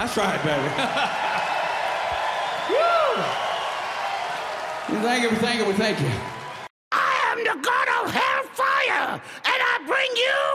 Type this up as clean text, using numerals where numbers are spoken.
That's right, baby. Woo! Thank you, thank you, thank you. I am the god of hellfire, and I bring you